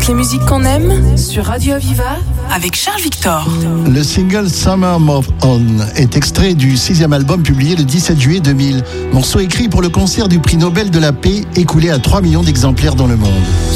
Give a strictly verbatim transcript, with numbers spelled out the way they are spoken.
Toutes les musiques qu'on aime sur Radio Aviva avec Charles Victor. Le single Summer Move On est extrait du sixième album publié le dix-sept juillet deux mille. Morceau écrit pour le concert du prix Nobel de la paix, écoulé à trois millions d'exemplaires dans le monde.